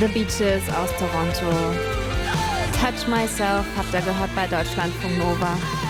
The Beaches aus Toronto. Touch Myself habt ihr gehört bei Deutschlandfunk Nova.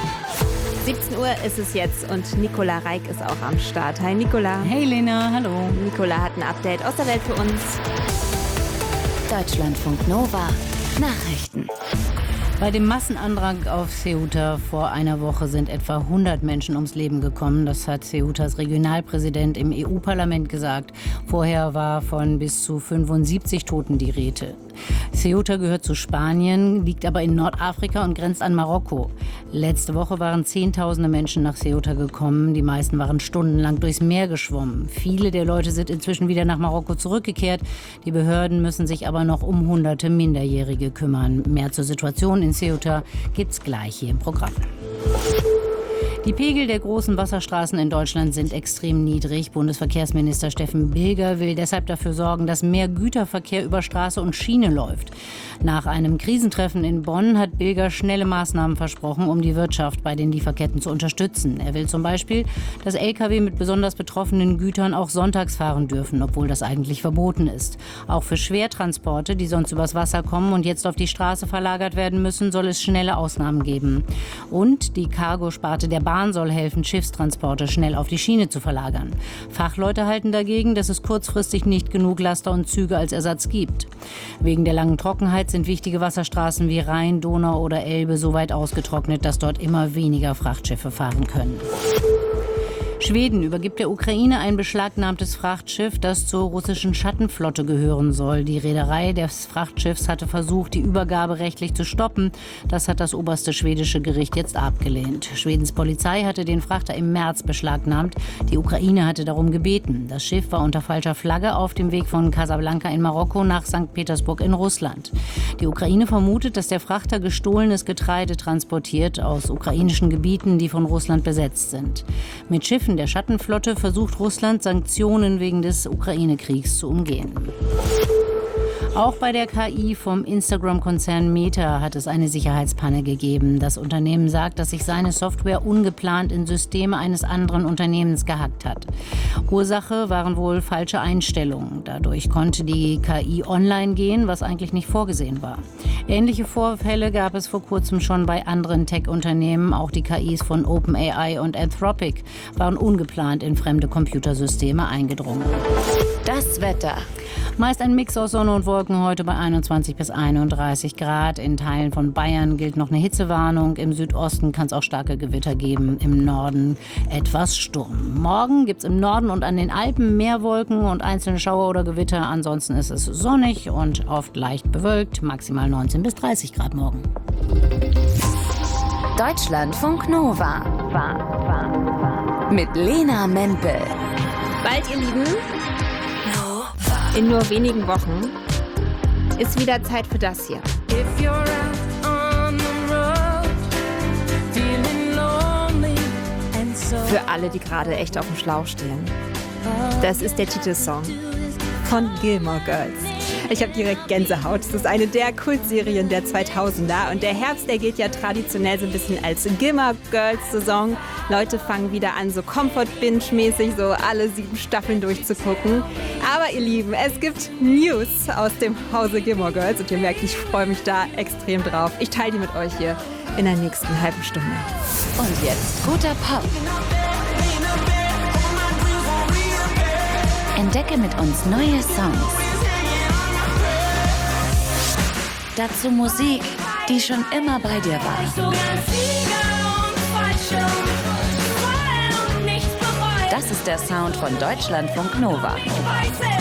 17 Uhr ist es jetzt und Nicola Reik ist auch am Start. Hi Nicola. Hey Lena, hallo. Nicola hat ein Update aus der Welt für uns. Deutschlandfunk Nova Nachrichten. Bei dem Massenandrang auf Ceuta vor einer Woche sind etwa 100 Menschen ums Leben gekommen. Das hat Ceutas Regionalpräsident im EU-Parlament gesagt. Vorher war von bis zu 75 Toten die Rede. Ceuta gehört zu Spanien, liegt aber in Nordafrika und grenzt an Marokko. Letzte Woche waren Zehntausende Menschen nach Ceuta gekommen. Die meisten waren stundenlang durchs Meer geschwommen. Viele der Leute sind inzwischen wieder nach Marokko zurückgekehrt. Die Behörden müssen sich aber noch um hunderte Minderjährige kümmern. Mehr zur Situation in Ceuta gibt's gleich hier im Programm. Die Pegel der großen Wasserstraßen in Deutschland sind extrem niedrig. Bundesverkehrsminister Steffen Bilger will deshalb dafür sorgen, dass mehr Güterverkehr über Straße und Schiene läuft. Nach einem Krisentreffen in Bonn hat Bilger schnelle Maßnahmen versprochen, um die Wirtschaft bei den Lieferketten zu unterstützen. Er will zum Beispiel, dass Lkw mit besonders betroffenen Gütern auch sonntags fahren dürfen, obwohl das eigentlich verboten ist. Auch für Schwertransporte, die sonst übers Wasser kommen und jetzt auf die Straße verlagert werden müssen, soll es schnelle Ausnahmen geben. Und die Cargo-Sparte der Bahn soll helfen, Schiffstransporte schnell auf die Schiene zu verlagern. Fachleute halten dagegen, dass es kurzfristig nicht genug Laster und Züge als Ersatz gibt. Wegen der langen Trockenheit sind wichtige Wasserstraßen wie Rhein, Donau oder Elbe so weit ausgetrocknet, dass dort immer weniger Frachtschiffe fahren können. Schweden übergibt der Ukraine ein beschlagnahmtes Frachtschiff, das zur russischen Schattenflotte gehören soll. Die Reederei des Frachtschiffs hatte versucht, die Übergabe rechtlich zu stoppen. Das hat das oberste schwedische Gericht jetzt abgelehnt. Schwedens Polizei hatte den Frachter im März beschlagnahmt. Die Ukraine hatte darum gebeten. Das Schiff war unter falscher Flagge auf dem Weg von Casablanca in Marokko nach St. Petersburg in Russland. Die Ukraine vermutet, dass der Frachter gestohlenes Getreide transportiert aus ukrainischen Gebieten, die von Russland besetzt sind. Mit Schiffen der Schattenflotte versucht Russland, Sanktionen wegen des Ukraine-Kriegs zu umgehen. Auch bei der KI vom Instagram-Konzern Meta hat es eine Sicherheitspanne gegeben. Das Unternehmen sagt, dass sich seine Software ungeplant in Systeme eines anderen Unternehmens gehackt hat. Ursache waren wohl falsche Einstellungen. Dadurch konnte die KI online gehen, was eigentlich nicht vorgesehen war. Ähnliche Vorfälle gab es vor kurzem schon bei anderen Tech-Unternehmen. Auch die KIs von OpenAI und Anthropic waren ungeplant in fremde Computersysteme eingedrungen. Das Wetter. Meist ein Mix aus Sonne und Wolken, heute bei 21 bis 31 Grad. In Teilen von Bayern gilt noch eine Hitzewarnung. Im Südosten kann es auch starke Gewitter geben. Im Norden etwas Sturm. Morgen gibt es im Norden und an den Alpen mehr Wolken und einzelne Schauer oder Gewitter. Ansonsten ist es sonnig und oft leicht bewölkt. Maximal 19 bis 30 Grad morgen. Deutschlandfunk Nova. Mit Lena Mempel. Bald, ihr Lieben, in nur wenigen Wochen ist wieder Zeit für das hier. Für alle, die gerade echt auf dem Schlauch stehen. Das ist der Titelsong von Gilmore Girls. Ich habe direkt Gänsehaut. Das ist eine der Kultserien der 2000er. Und der Herbst, der geht ja traditionell so ein bisschen als Gilmore Girls Saison. Leute fangen wieder an, so Comfort-Binge-mäßig so alle 7 Staffeln durchzugucken. Aber ihr Lieben, es gibt News aus dem Hause Gilmore Girls. Und ihr merkt, ich freue mich da extrem drauf. Ich teile die mit euch hier in der nächsten halben Stunde. Und jetzt guter Pop. Entdecke mit uns neue Songs. Dazu Musik, die schon immer bei dir war. Das ist der Sound von Deutschlandfunk Nova.